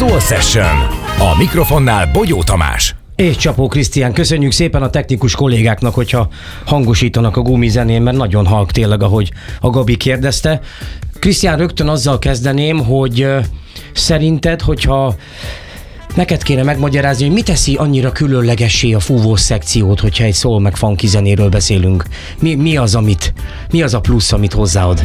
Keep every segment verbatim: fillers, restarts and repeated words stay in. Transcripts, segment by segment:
Soul Session. A mikrofonnál Bogyó Tamás. És Csapó Krisztián, köszönjük szépen a technikus kollégáknak, hogyha hangosítanak a gumizenén, mert nagyon halk tényleg, ahogy a Gabi kérdezte. Krisztián, rögtön azzal kezdeném, hogy szerinted, hogyha neked kéne megmagyarázni, hogy mi teszi annyira különlegessé a fúvós szekciót, hogyha egy soul meg funky zenéről beszélünk. Mi, mi az, amit, mi az a plusz, amit hozzáad?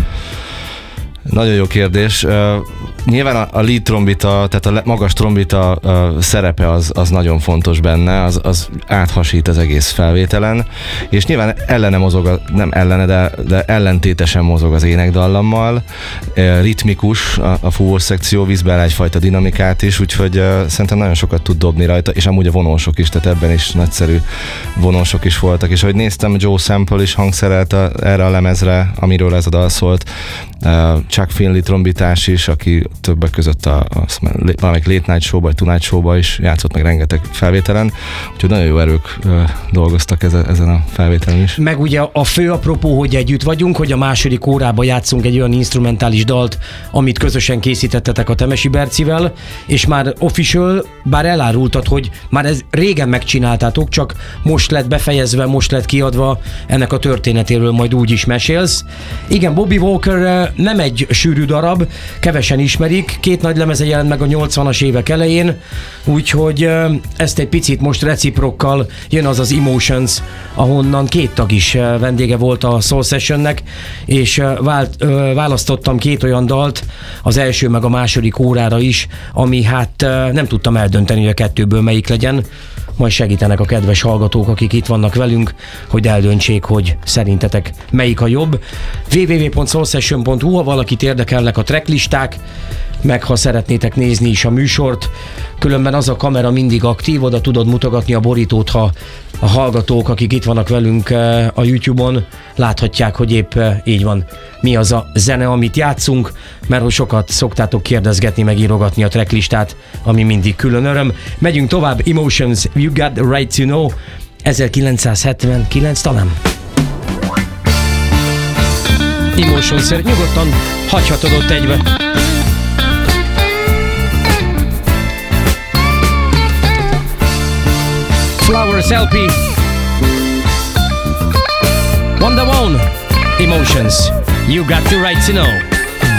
Nagyon jó kérdés. Uh, nyilván a, a lead trombita, tehát a magas trombita uh, szerepe az, az nagyon fontos benne, az, az áthasít az egész felvételen, és nyilván ellene mozog, a, nem ellene, de, de ellentétesen mozog az énekdallammal, uh, ritmikus a, a fúvós szekció, visz bele egyfajta dinamikát is, úgyhogy uh, szerintem nagyon sokat tud dobni rajta, és amúgy a vonósok is, tehát ebben is nagyszerű vonósok is voltak, és ahogy néztem, Joe Sample is hangszerelt a, erre a lemezre, amiről ez a dal szólt, uh, Chuck Finley trombitás is, aki többek között a, a valamelyik Late Night Show-ba, vagy Tonight Show-ba is játszott meg rengeteg felvételen, úgyhogy nagyon jó erők ö, dolgoztak ezen, ezen a felvételen is. Meg ugye a fő apropó, hogy együtt vagyunk, hogy a második órában játszunk egy olyan instrumentális dalt, amit közösen készítettetek a Temesi Bercivel, és már official, bár elárultad, hogy már ez régen megcsináltátok, csak most lett befejezve, most lett kiadva, ennek a történetéről majd úgy is mesélsz. Igen, Bobby Walker nem egy sűrű darab, kevesen ismerik, két nagy lemeze jelent meg a nyolcvanas évek elején, úgyhogy ezt egy picit most reciprokkal jön az az Emotions, ahonnan két tag is vendége volt a Soul Sessionnek, és vált, választottam két olyan dalt, az első meg a második órára is, ami hát nem tudtam eldönteni, hogy a kettőből melyik legyen. Majd segítenek a kedves hallgatók, akik itt vannak velünk, hogy eldöntsék, hogy szerintetek melyik a jobb. double-u double-u double-u pont soul session pont hu, ha valakit érdekelnek a tracklisták, meg ha szeretnétek nézni is a műsort, különben az a kamera mindig aktív, oda tudod mutogatni a borítót, ha a hallgatók, akik itt vannak velünk a YouTube-on, láthatják, hogy épp így van. Mi az a zene, amit játszunk, mert hogy sokat szoktátok kérdezgetni, meg írogatni a tracklistát, ami mindig külön öröm. Megyünk tovább, Emotions, You Got the Right to Know, ezerkilencszázhetvenkilenc talán. Emotions, nyugodtan hagyhatod ott egybe. Flowers el pé, Wonder One, Emotions, You Got the Right to Know.